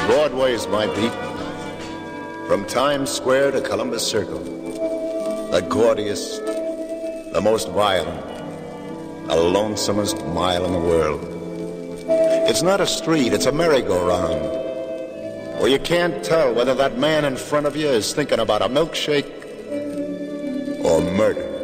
Broadway's my beat. From Times Square to Columbus Circle. The gaudiest, the most violent, the lonesomest mile in the world. It's not a street, it's a merry-go-round, where you can't tell whether that man in front of you is thinking about a milkshake or murder.